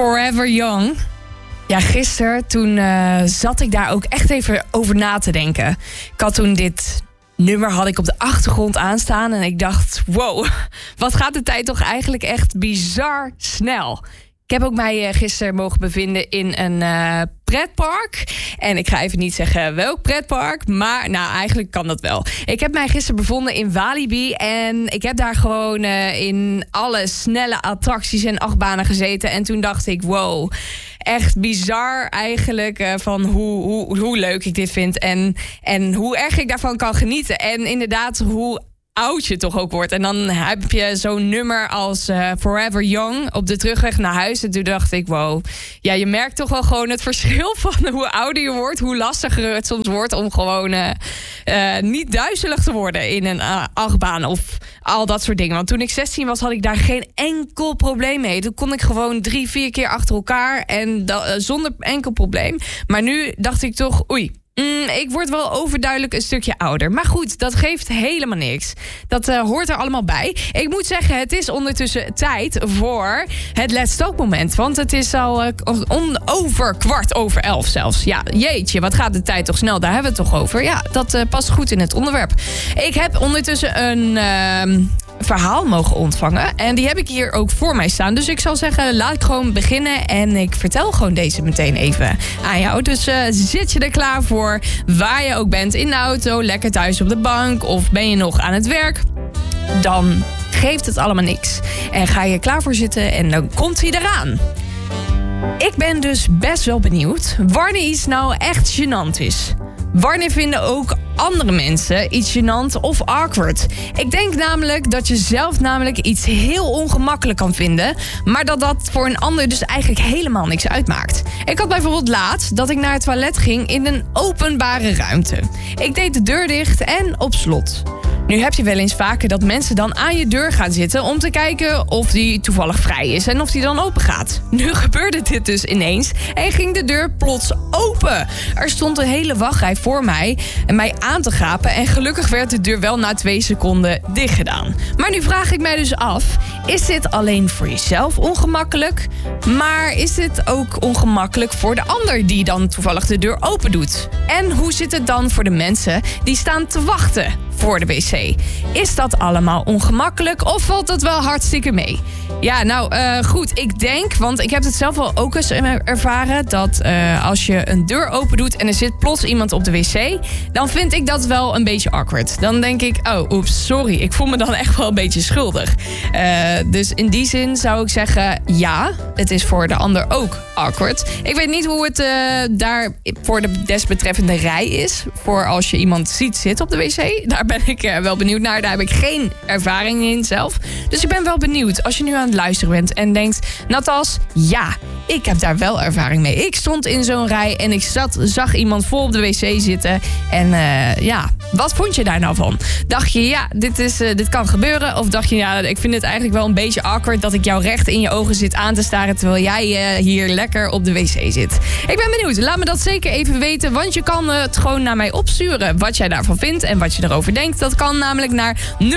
Forever Young. Ja, gisteren toen zat ik daar ook echt even over na te denken. Ik had toen dit nummer had ik op de achtergrond aanstaan en ik dacht, wow, wat gaat de tijd toch eigenlijk echt bizar snel. Ik heb ook mij gisteren mogen bevinden in een pretpark. En ik ga even niet zeggen welk pretpark, maar nou, eigenlijk kan dat wel. Ik heb mij gisteren bevonden in Walibi en ik heb daar gewoon in alle snelle attracties en achtbanen gezeten. En toen dacht ik, wow, echt bizar eigenlijk van hoe leuk ik dit vind en hoe erg ik daarvan kan genieten. En inderdaad, hoe oud je toch ook wordt. En dan heb je zo'n nummer als Forever Young op de terugweg naar huis. En toen dacht ik, wow. Ja, je merkt toch wel gewoon het verschil van hoe ouder je wordt, hoe lastiger het soms wordt om gewoon niet duizelig te worden in een achtbaan of al dat soort dingen. Want toen ik 16 was, had ik daar geen enkel probleem mee. Toen kon ik gewoon 3-4 keer achter elkaar en zonder enkel probleem. Maar nu dacht ik toch, oei. Ik word wel overduidelijk een stukje ouder. Maar goed, dat geeft helemaal niks. Dat hoort er allemaal bij. Ik moet zeggen, het is ondertussen tijd voor het Let's Talk moment. Want het is al over 11:15 zelfs. Ja, jeetje, wat gaat de tijd toch snel. Daar hebben we het toch over. Ja, dat past goed in het onderwerp. Ik heb ondertussen een verhaal mogen ontvangen. En die heb ik hier ook voor mij staan. Dus ik zal zeggen, laat ik gewoon beginnen. En ik vertel gewoon deze meteen even aan jou. Dus zit je er klaar voor? Waar je ook bent, in de auto, lekker thuis op de bank of ben je nog aan het werk, dan geeft het allemaal niks. En ga je klaar voor zitten en dan komt hij eraan. Ik ben dus best wel benieuwd wanneer iets nou echt gênant is. Wanneer vinden ook andere mensen iets gênant of awkward? Ik denk namelijk dat je zelf iets heel ongemakkelijk kan vinden, maar dat voor een ander dus eigenlijk helemaal niks uitmaakt. Ik had bijvoorbeeld laatst dat ik naar het toilet ging in een openbare ruimte. Ik deed de deur dicht en op slot. Nu heb je wel eens vaker dat mensen dan aan je deur gaan zitten om te kijken of die toevallig vrij is en of die dan open gaat. Nu gebeurde dit dus ineens en ging de deur plots open. Er stond een hele wachtrij voor mij en mij aan te gapen en gelukkig werd de deur wel na 2 seconden dicht gedaan. Maar nu vraag ik mij dus af, is dit alleen voor jezelf ongemakkelijk? Maar is dit ook ongemakkelijk voor de ander die dan toevallig de deur open doet? En hoe zit het dan voor de mensen die staan te wachten voor de wc? Is dat allemaal ongemakkelijk of valt dat wel hartstikke mee? Ja, nou goed, ik denk, want ik heb het zelf wel ook eens ervaren, dat als je een deur open doet en er zit plots iemand op de wc, dan vind ik dat wel een beetje awkward. Dan denk ik, oh, oeps, sorry, ik voel me dan echt wel een beetje schuldig. Dus in die zin zou ik zeggen, ja, het is voor de ander ook awkward. Ik weet niet hoe het daar voor de desbetreffende rij is, voor als je iemand ziet zitten op de wc. Daar ben ik wel benieuwd naar. Daar heb ik geen ervaring in zelf. Dus ik ben wel benieuwd als je nu aan het luisteren bent en denkt, Natas, ja, ik heb daar wel ervaring mee. Ik stond in zo'n rij en ik zag iemand vol op de wc zitten. En ja, wat vond je daar nou van? Dacht je, ja, dit kan gebeuren? Of dacht je, ja, ik vind het eigenlijk wel een beetje awkward dat ik jou recht in je ogen zit aan te staren terwijl jij hier lekker op de wc zit? Ik ben benieuwd. Laat me dat zeker even weten, want je kan het gewoon naar mij opsturen wat jij daarvan vindt en wat je erover denkt. Dat kan namelijk naar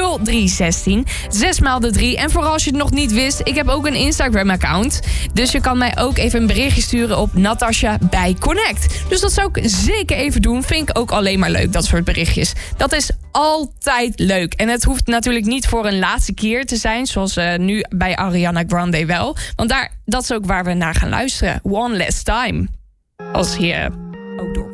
0316 6x3. En vooral als je het nog niet wist, ik heb ook een Instagram-account. Dus je kan mij ook even een berichtje sturen op Natasja bij Connect. Dus dat zou ik zeker even doen. Vind ik ook alleen maar leuk, dat soort berichtjes. Dat is altijd leuk. En het hoeft natuurlijk niet voor een laatste keer te zijn, zoals nu bij Ariana Grande wel. Want dat is ook waar we naar gaan luisteren. One Last Time. Als je ook door